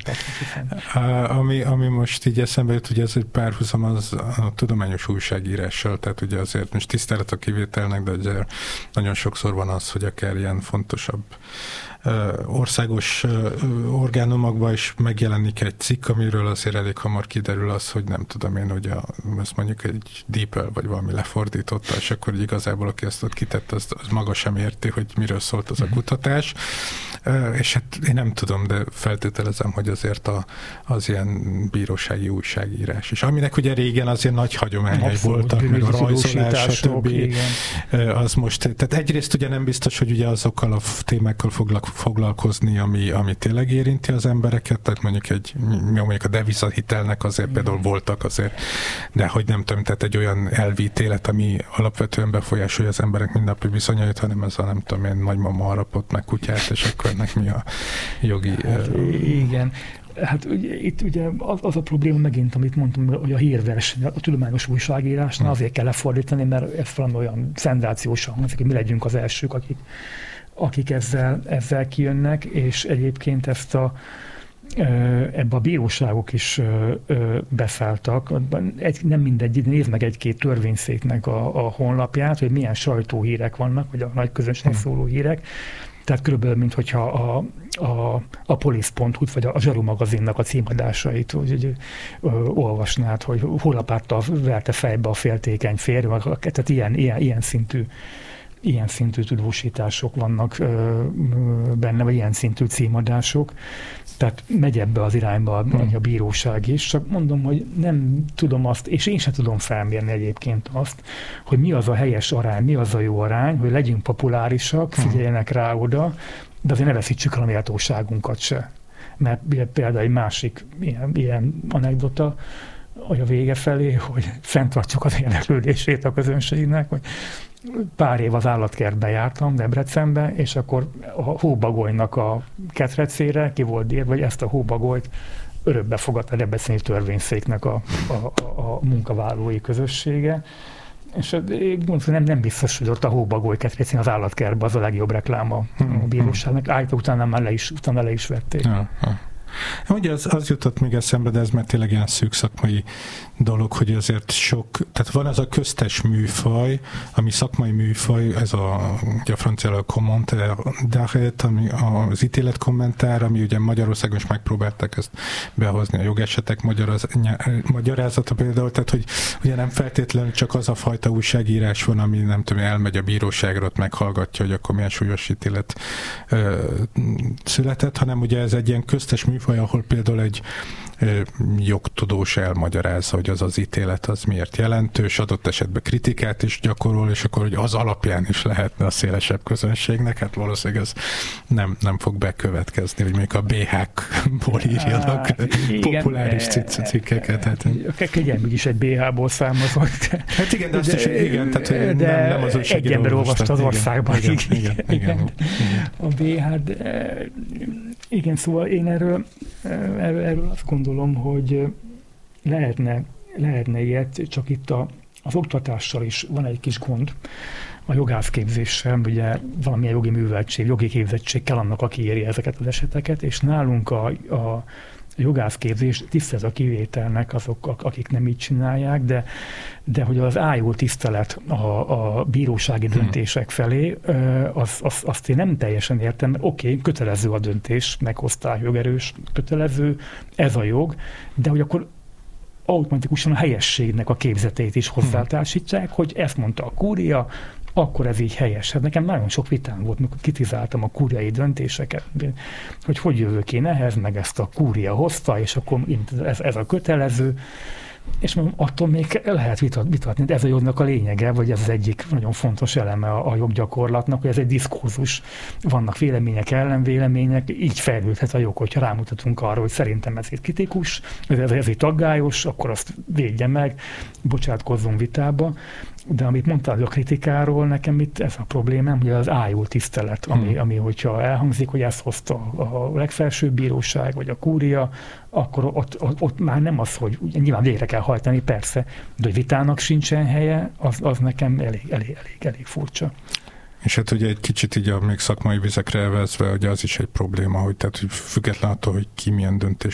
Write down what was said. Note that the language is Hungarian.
Ami most így eszembe jut, ugye ez egy párhuzam az a tudományos újságírással, tehát ugye azért most tisztelet a kivételnek, de ugye nagyon sokszor van az, hogy akár ilyen fontosabb országos orgánumokban is megjelenik egy cikk, amiről azért elég hamar kiderül az, hogy nem tudom én, hogy ezt mondjuk egy DeepL vagy valami lefordította, és akkor igazából aki ezt ott kitett, az maga sem érti, hogy miről szólt az a kutatás. És hát én nem tudom, de feltételezem, hogy azért az ilyen bírósági újságírás is. Aminek ugye régen azért nagy hagyományai voltak, meg a rajzolás, stb. Az most, tehát egyrészt ugye nem biztos, hogy ugye azokkal a témákkal foglalkozni, ami tényleg érinti az embereket, tehát mondjuk a devizahitelnek azért például voltak azért, de hogy nem tudom, tehát egy olyan elvítélet, ami alapvetően befolyásolja az emberek mindennapi viszonyait, hanem ez a nem tudom én, nagymama harapott meg kutyát, és akkor ennek mi a jogi... Igen. Hát itt ugye az a probléma megint, amit mondtam, hogy a hírverseny, a tudományos újságírásnál azért kell lefordítani, mert ez valami olyan szenzációsan hangzik, hogy mi legyünk az elsők, akik ezzel kijönnek, és egyébként ebbe a bíróságok is beszálltak. Nem mindegy, nézd meg egy-két törvényszéknek a honlapját, hogy milyen sajtóhírek vannak, vagy a nagy közönségnek szóló hírek. Tehát körülbelül, mint hogyha a Police.hu-t, vagy a Zsaru magazinnak a címadásait hogy olvasnád, hogy hullapáttal verte fejbe a féltékeny férj, tehát ilyen szintű tudósítások vannak benne, vagy ilyen szintű címadások. Tehát megy ebbe az irányba a bíróság is. Csak mondom, hogy nem tudom azt, és én sem tudom felmérni egyébként azt, hogy mi az a helyes arány, mi az a jó arány, hogy legyünk populárisak, figyeljenek rá oda, de azért ne veszítsük el a méltóságunkat se. Mert például egy másik ilyen anekdota, hogy a vége felé, hogy fenntartjuk az érdeklődését a közönségnek, hogy pár év az állatkertbe jártam, Debrecenbe, és akkor a hóbagolynak a ketrecére ki volt írva, vagy ezt a hóbagolyt örökbe fogadta a debreceni törvényszéknek a munkavállalói közössége. És nem biztos, hogy ott a hóbagoly ketrecén az állatkertben az a legjobb reklám a bíróságnak. Állítólag utána le is vették. Ugye az jutott még eszembe, de ez már tényleg ilyen szűk szakmai dolog, hogy azért tehát van az a köztes műfaj, ami szakmai műfaj, ez ugye a francia commentaire d'arrêt, ami az ítéletkommentár, ami ugye Magyarországon is megpróbálták ezt behozni, a jogesetek magyarázata például, tehát hogy ugye nem feltétlenül csak az a fajta újságírás van, ami nem tudom, elmegy a bíróságra, ott meghallgatja, hogy akkor milyen súlyos ítélet született, hanem ugye ez egy ilyen köztes műfaj, ahol például egy jogtudós elmagyarázza, hogy az ítélet az miért jelentős, adott esetben kritikát is gyakorol, és akkor hogy az alapján is lehetne a szélesebb közönségnek, hát valószínűleg ez nem fog bekövetkezni, hogy még a BH-ból írjanak populáris cikkeket. Kegyelmügy is egy BH-ból származott. Hát igen, de azt is, igen, tehát hogy nem az egy ember olvasta az országban. Igen. A BH, igen, szóval én erről azt gondolom, hogy lehetne ilyet, csak itt az oktatással is van egy kis gond, a jogászképzéssel, ugye valamilyen jogi műveltség, jogi képzettség kell annak, aki éri ezeket az eseteket, és nálunk a jogászképzés tisztelt a kivételnek azok, akik nem így csinálják, de hogy az ájult tisztelet a bírósági döntések felé, azt én nem teljesen értem, mert oké, kötelező a döntés, meghozták jogerős, kötelező, ez a jog, de hogy akkor automatikusan a helyességnek a képzetét is hozzátársítják, hogy ezt mondta a kúria, akkor ez így helyes. Hát nekem nagyon sok vitám volt, mikor kritizáltam a kúriai döntéseket, hogy jövök én ehhez, meg ezt a kúria hozta, és akkor ez a kötelező, és attól még lehet vitatni, de ez a jognak a lényege, vagy ez az egyik nagyon fontos eleme a joggyakorlatnak, hogy ez egy diszkurzus, vannak vélemények, ellenvélemények, így fejlődhet a jog, hogyha rámutatunk arra, hogy szerintem ez itt kritikus, ez itt aggályos, akkor azt védje meg, bocsátkozzunk vitába. De amit mondtál a kritikáról, nekem itt ez a problémám, hogy az ájult tisztelet, ami hogyha elhangzik, hogy ezt hozta a legfelsőbb bíróság, vagy a kúria, akkor ott már nem az, hogy nyilván végre kell hajtani, persze, de hogy vitának sincsen helye, az nekem elég furcsa. És hát ugye egy kicsit így még szakmai vizekre elvezve, ugye az is egy probléma, hogy tehát hogy független attól, hogy ki milyen döntés